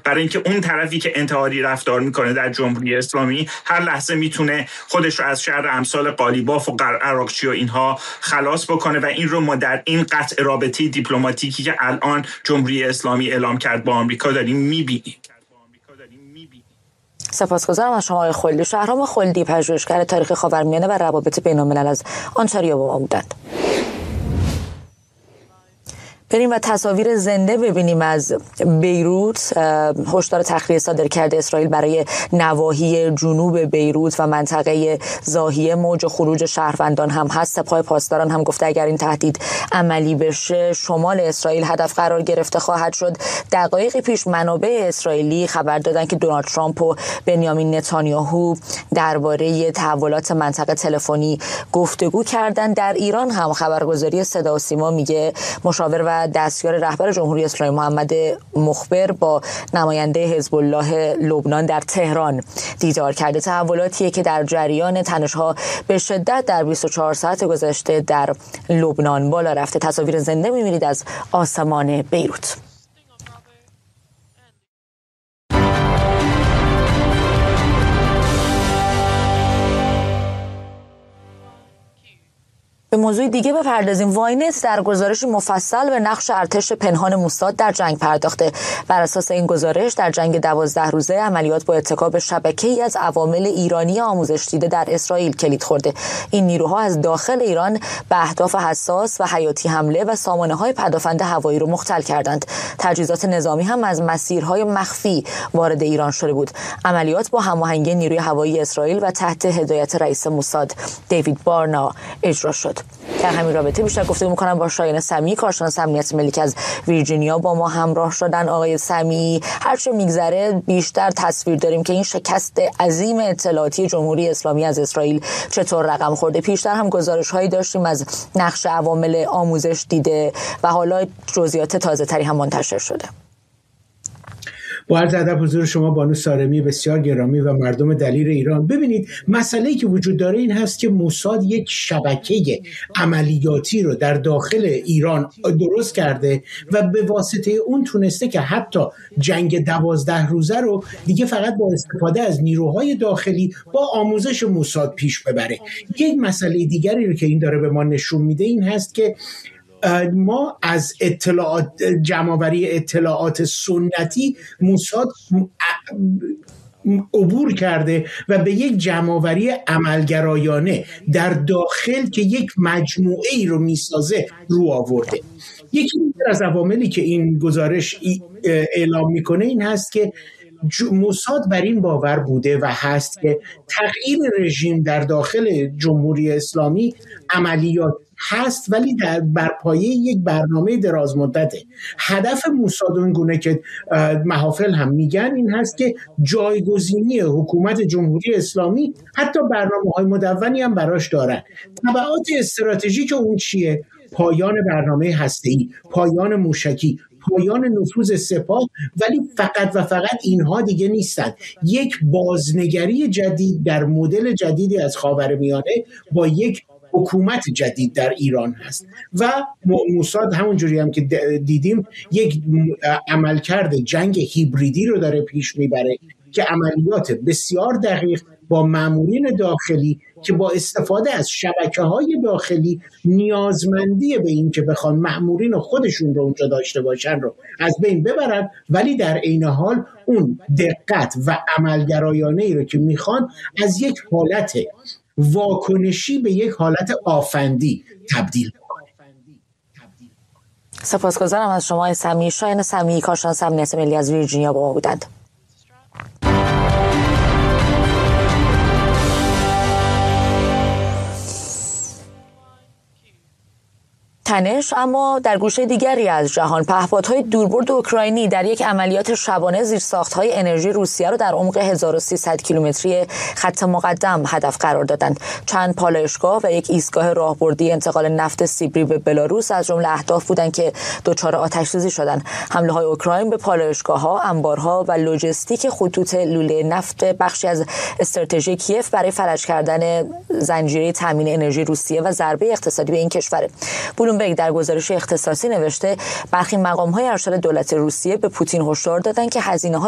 برای اینکه اون طرفی که انتحاری رفتار میکنه در جمهوری اسلامی هر لحظه میتونه خودش رو از شر امثال قالیباف و عراقچی و اینها خلاص بکنه و این رو ما در این قطع رابطه دیپلماتیکی که الان جمهوری اسلامی اعلام کرد با آمریکا داریم میبینیم. سپاسگزارم از شما آقای خلدی. شهرام خلدی، پژوهشگر تاریخ خاورمیانه و روابط بین‌الملل از آنتاریو با ما بودند. بریم و تصاویر زنده ببینیم از بیروت. هشدار تخلیه صادر کرده اسرائیل برای نواحی جنوب بیروت و منطقه ضاحیه. موج خروج شهروندان هم هست. سپاه پاسداران هم گفته اگر این تهدید عملی بشه شمال اسرائیل هدف قرار گرفته خواهد شد. دقایقی پیش منابع اسرائیلی خبر دادن که دونالد ترامپ و بنیامین نتانیاهو درباره تحولات منطقه تلفنی گفتگو کردن. در ایران هم خبرگزاری صدا و سیما میگه مشاور و دستیار رهبر جمهوری اسلامی محمد مخبر با نماینده حزب الله لبنان در تهران دیدار کرده. تحولاتیه که در جریان تنش‌ها به شدت در 24 ساعت گذشته در لبنان بالا رفته. تصاویر زنده می‌بینید از آسمان بیروت. به موضوع دیگه بپردازیم. واینت در گزارش مفصل به نقش ارتش پنهان موساد در جنگ پرداخته. بر اساس این گزارش در جنگ 12 روزه عملیات با اتکا به شبکه‌ای از عوامل ایرانی آموزش دیده در اسرائیل کلید خورده. این نیروها از داخل ایران به اهداف حساس و حیاتی حمله و سامانه‌های پدافند هوایی رو مختل کردند. تجهیزات نظامی هم از مسیرهای مخفی وارد ایران شده بود. عملیات با هماهنگی نیروی هوایی اسرائیل و تحت هدایت رئیس موساد دیوید بارنا اجرا شد. در همین رابطه بیشتر گفتگو می‌کنم با شایان سمیعی، کارشناس امنیت ملی که از ویرجینیا با ما همراه شدن. آقای سمیعی، هرچه میگذره بیشتر تصویر داریم که این شکست عظیم اطلاعاتی جمهوری اسلامی از اسرائیل چطور رقم خورده. پیشتر هم گزارش‌هایی داشتیم از نقش عوامل آموزش دیده و حالا جزئیات تازه‌تری هم منتشر شده. با عرض ادب حضور شما بانو سارمی بسیار گرامی و مردم دلیر ایران. ببینید مسئله‌ای که وجود داره این هست که موساد یک شبکه عملیاتی رو در داخل ایران درست کرده و به واسطه اون تونسته که حتی جنگ 12 روزه رو دیگه فقط با استفاده از نیروهای داخلی با آموزش موساد پیش ببره. یک مسئله دیگری رو که این داره به ما نشون میده این هست که ما از جمع‌آوری اطلاعات سنتی موساد عبور کرده و به یک جمع‌آوری عملگرایانه در داخل که یک مجموعه ای رو میسازه رو آورده. یکی از عواملی که این گزارش اعلام میکنه این هست که موساد بر این باور بوده و هست که تغییر رژیم در داخل جمهوری اسلامی عملیات هست ولی بر پایه یک برنامه دراز مدته. هدف موساد اون گونه که محافل هم میگن این هست که جایگزینی حکومت جمهوری اسلامی، حتی برنامه‌های مدونی هم براش دارن. تبعات استراتژیک اون چیه؟ پایان برنامه هسته‌ای، پایان موشکی، پایان نفوذ سپاه. ولی فقط و فقط اینها دیگه نیستن. یک بازنگری جدید در مدل جدیدی از خاورمیانه با یک حکومت جدید در ایران هست و موساد همونجوری هم که دیدیم یک عملکرد جنگ هیبریدی رو داره پیش میبره که عملیات بسیار دقیق با مامورین داخلی که با استفاده از شبکه‌های داخلی نیازمندی به این که بخوان مامورین خودشون رو اونجا داشته باشن رو از بین ببرن، ولی در عین حال اون دقت و عملگرایانه‌ای رو که میخوان از یک حالت واکنشی به یک حالت آفندی تبدیل کنه. سپاسگزارم از شما سمیعی. شایان سمیعی، کارشناس امنیت ملی از ویرجینیا با ما بودند. تنش اما در گوشه دیگری از جهان. پهپادهای دوربرد اوکراینی در یک عملیات شبانه زیرساخت‌های انرژی روسیه را در عمق 1300 کیلومتری خط مقدم هدف قرار دادند. چند پالایشگاه و یک ایستگاه راهبردی انتقال نفت سیبری به بلاروس از جمله اهداف بودند که دچار آتش‌سوزی شدند. حمله‌های اوکراین به پالایشگاه‌ها، انبارها و لوجستیک خطوط لوله نفت بخشی از استراتژی کیف برای فلج کردن زنجیره تامین انرژی روسیه و ضربه اقتصادی به این کشور. بلومبرگ در گزارش اختصاصی نوشته برخی مقام‌های ارشد دولت روسیه به پوتین هشدار دادند که هزینه‌های